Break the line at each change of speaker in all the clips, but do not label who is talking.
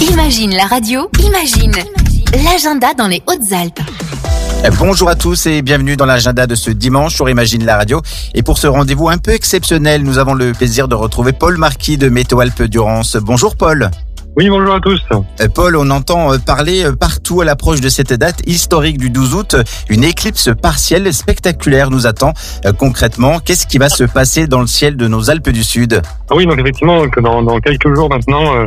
Imagine la radio, imagine l'agenda dans les Hautes-Alpes.
Bonjour à tous et bienvenue dans l'agenda de ce dimanche sur Imagine la radio. Et pour ce rendez-vous un peu exceptionnel, nous avons le plaisir de retrouver Paul Marquis de Météo Alpes-Durance. Bonjour Paul.
Oui, bonjour à tous.
Paul, on entend parler partout à l'approche de cette date historique du 12 août. Une éclipse partielle spectaculaire nous attend. Concrètement, qu'est-ce qui va se passer dans le ciel de nos Alpes du Sud ?
Oui, donc effectivement, dans quelques jours maintenant,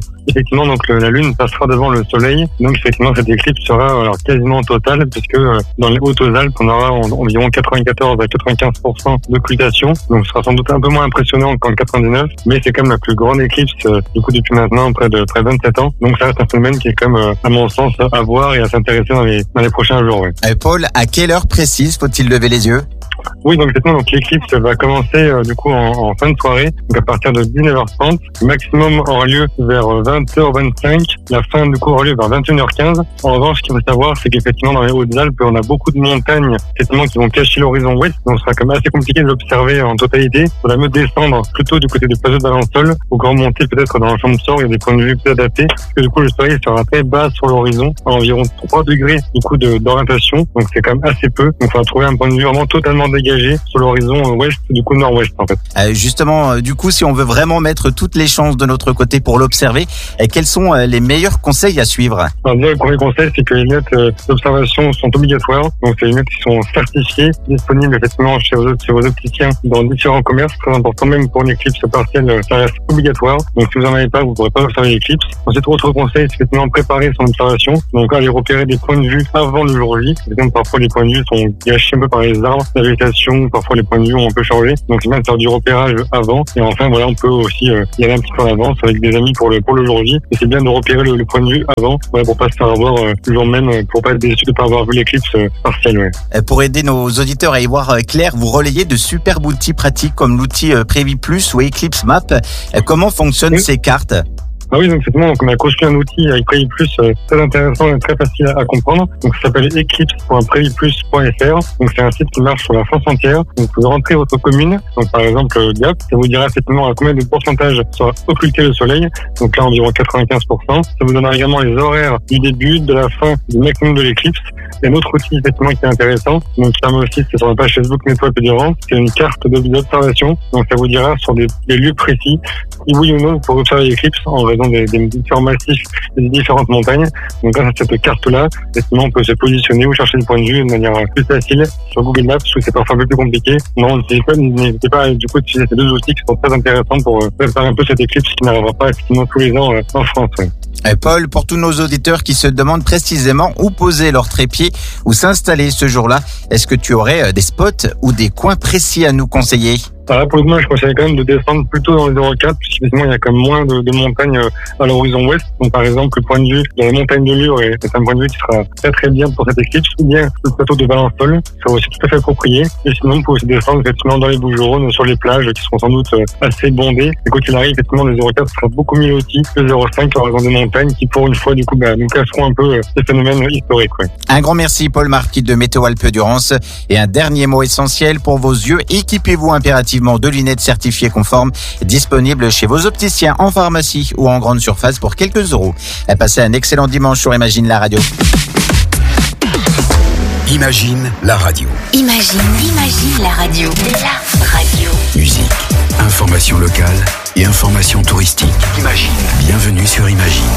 la Lune passera devant le Soleil. Donc effectivement, cette éclipse sera quasiment totale, puisque dans les Hautes-Alpes, on aura environ 94 à 95% d'occultation. Donc ce sera sans doute un peu moins impressionnant qu'en 99, mais c'est quand même la plus grande éclipse depuis maintenant près de 27 ans. Donc ça reste un phénomène qui est quand même, à mon sens, à voir et à s'intéresser dans les prochains jours. Ouais.
Paul, à quelle heure précise faut-il lever les yeux ?
Oui, donc l'éclipse va commencer en fin de soirée, donc à partir de 19h30. Le maximum aura lieu vers 20h25. La fin aura lieu vers 21h15. En revanche, ce qu'il faut savoir, c'est qu'effectivement dans les Hautes-Alpes, on a beaucoup de montagnes qui vont cacher l'horizon ouest. Donc ce sera quand même assez compliqué de l'observer en totalité. Il faudra mieux descendre plutôt du côté du plateau de Valensole ou remonter peut-être dans la Champsaur. Il y a des points de vue plus adaptés. Parce que du coup, le soleil sera très bas sur l'horizon, à environ 3 degrés d'orientation. Donc c'est quand même assez peu. Donc il faudra trouver un point de vue vraiment totalement dégagé sur l'horizon ouest, nord-ouest en fait.
Justement, si on veut vraiment mettre toutes les chances de notre côté pour l'observer, quels sont les meilleurs conseils à suivre ?
Alors, le premier conseil, c'est que les lunettes d'observation sont obligatoires. Donc c'est les lunettes qui sont certifiées, disponibles effectivement chez vos opticiens dans différents commerces. Très important, même pour une éclipse partielle, ça reste obligatoire. Donc si vous n'en avez pas, vous ne pourrez pas observer l'éclipse. Ensuite, autre conseil, c'est effectivement préparer son observation. Donc aller repérer des points de vue avant le jour J. Parfois les points de vue sont gâchés un peu par les arbres, la végétation, parfois les points de vue ont un peu changé. Donc c'est bien de faire du repérage avant. Et enfin on peut aussi y aller un petit peu en avance avec des amis pour le jour J. Et c'est bien de repérer le point de vue avant, pour pas se faire avoir le jour même, pour pas être déçu de pas avoir vu l'éclipse partielle.
Pour aider nos auditeurs à y voir clair, vous relayez de superbes outils pratiques comme l'outil Prévis Plus ou Eclipse Map. Comment fonctionnent ces cartes ?
Oui, donc effectivement, on a construit un outil avec Prévis Plus très intéressant et très facile à comprendre. Donc ça s'appelle eclipse.previplus.fr. Donc c'est un site qui marche sur la France entière. Donc vous rentrez votre commune, donc par exemple Gap, ça vous dira effectivement à combien de pourcentage sera occulté le soleil. Donc là environ 95%. Ça vous donnera également les horaires du début, de la fin, du maximum de l'éclipse. Il y a un autre outil effectivement qui est intéressant. Donc ça aussi, c'est sur la page Facebook Météo Alpes-Durance. C'est une carte d'observation. Donc ça vous dira sur des lieux précis si oui ou non vous pourrez observer l'éclipse en raison des différents massifs et des différentes montagnes. Donc grâce à cette carte-là, effectivement, on peut se positionner ou chercher le point de vue de manière plus facile sur Google Maps où c'est parfois un peu plus compliqué. N'hésitez pas du coup d'utiliser ces deux outils qui sont très intéressants pour préparer un peu cette éclipse qui n'arrivera pas effectivement tous les ans en France.
Paul, pour tous nos auditeurs qui se demandent précisément où poser leur trépied ou s'installer ce jour-là, est-ce que tu aurais des spots ou des coins précis à nous conseiller ?
Là, pour le moment, je conseille quand même de descendre plutôt dans les 0,4, puisqu'effectivement, il y a quand même moins de montagnes à l'horizon ouest. Donc, par exemple, le point de vue dans les montagnes de Lure est un point de vue qui sera très très bien pour cette éclipse, ou bien le plateau de Valensole, sera aussi tout à fait approprié. Et sinon, on peut aussi descendre effectivement dans les Bouches-du-Rhône, sur les plages, qui seront sans doute assez bondées. Et quand il arrive, effectivement, le 0,4 sera beaucoup mieux loti que le 0,5 en raison des montagnes, qui pour une fois, du coup, nous cacheront un peu ces phénomènes historiques.
Un grand merci, Paul Marquis de Météo Alpes-Durance. Et un dernier mot essentiel pour vos yeux, équipez-vous impérativement de lunettes certifiées conformes, disponibles chez vos opticiens en pharmacie ou en grande surface pour quelques euros. Passez un excellent dimanche sur Imagine la radio.
Imagine la radio.
Imagine la radio. La radio.
Musique, information locale et information touristique. Imagine. Bienvenue sur Imagine.